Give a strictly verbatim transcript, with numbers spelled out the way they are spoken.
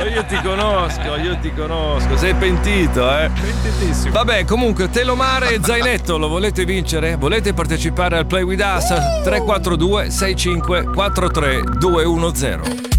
io ti conosco, io ti conosco. Sei pentito, eh? Pentitissimo. Vabbè, comunque, Telomare e Zainetto, lo volete vincere? Volete partecipare al Play With Us? tre quattro due sei cinque quattro tre due uno zero.